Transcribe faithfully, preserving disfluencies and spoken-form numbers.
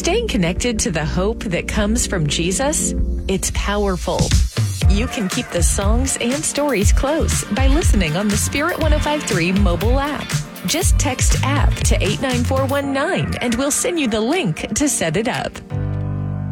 Staying connected to the hope that comes from Jesus, it's powerful. You can keep the songs and stories close by listening on the Spirit one oh five point three mobile app. Just text app to eight nine four one nine and we'll send you the link to set it up.